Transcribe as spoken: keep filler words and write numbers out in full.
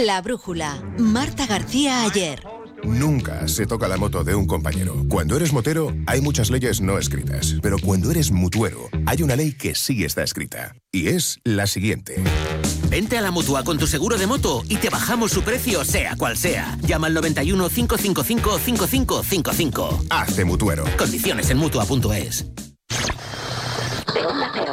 La brújula. Marta García Ayer. Nunca se toca la moto de un compañero. Cuando eres motero, hay muchas leyes no escritas. Pero cuando eres mutuero, hay una ley que sí está escrita. Y es la siguiente. Vente a la Mutua con tu seguro de moto y te bajamos su precio, sea cual sea. Llama al noventa y uno, cinco cinco cinco, cinco cinco cinco cinco. Hazte mutuero. Condiciones en Mutua punto es.